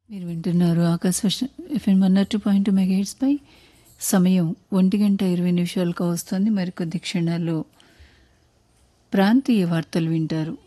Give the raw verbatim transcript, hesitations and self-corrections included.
మీరు వింటున్నారు Akashvani FM one not two point two megahertz పై. సమయం ఒంటి గంట ఇరవై నిమిషాలకు వస్తుంది. మరికొద్ది క్షణాల్లో ప్రాంతీయ వార్తలు వింటారు.